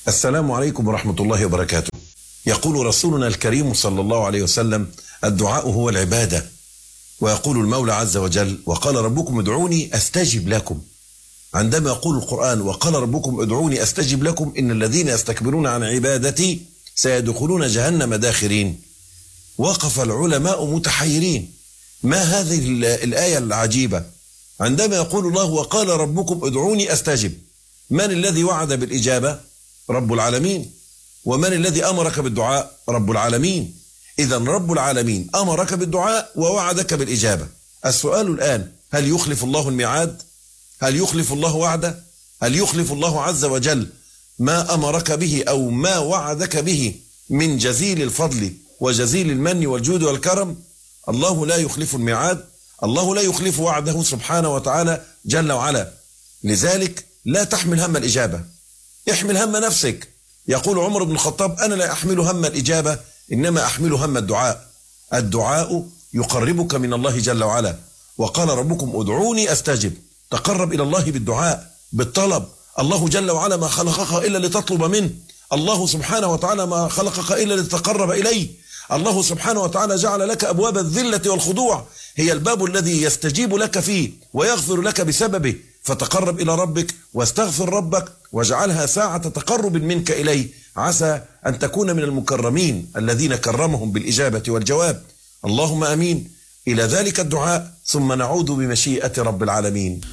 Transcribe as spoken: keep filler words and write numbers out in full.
السلام عليكم ورحمة الله وبركاته. يقول رسولنا الكريم صلى الله عليه وسلم: الدعاء هو العبادة. ويقول المولى عز وجل: وقال ربكم ادعوني أستجب لكم. عندما يقول القرآن: وقال ربكم ادعوني أستجب لكم إن الذين يستكبرون عن عبادتي سيدخلون جهنم داخرين، وقف العلماء متحيرين: ما هذه الآية العجيبة؟ عندما يقول الله: وقال ربكم ادعوني أستجب، من الذي وعد بالإجابة؟ رب العالمين. ومن الذي أمرك بالدعاء؟ رب العالمين. إذا رب العالمين أمرك بالدعاء ووعدك بالإجابة. السؤال الآن: هل يخلف الله الميعاد؟ هل يخلف الله وعده؟ هل يخلف الله عز وجل ما أمرك به أو ما وعدك به من جزيل الفضل وجزيل المن والجود والكرم؟ الله لا يخلف الميعاد، الله لا يخلف وعده سبحانه وتعالى جل وعلا. لذلك لا تحمل هم الإجابة، احمل هم نفسك. يقول عمر بن الخطاب: أنا لا أحمل هم الإجابة إنما أحمل هم الدعاء. الدعاء يقربك من الله جل وعلا. وقال ربكم ادعوني أستجب، تقرب إلى الله بالدعاء بالطلب. الله جل وعلا ما خلقك إلا لتطلب منه، الله سبحانه وتعالى ما خلقك إلا لتتقرب إليه. الله سبحانه وتعالى جعل لك أبواب الذلة والخضوع، هي الباب الذي يستجيب لك فيه ويغفر لك بسببه. فتقرب إلى ربك واستغفر ربك واجعلها ساعة تقرب منك إليه، عسى أن تكون من المكرمين الذين كرمهم بالإجابة والجواب. اللهم أمين. إلى ذلك الدعاء ثم نعود بمشيئة رب العالمين.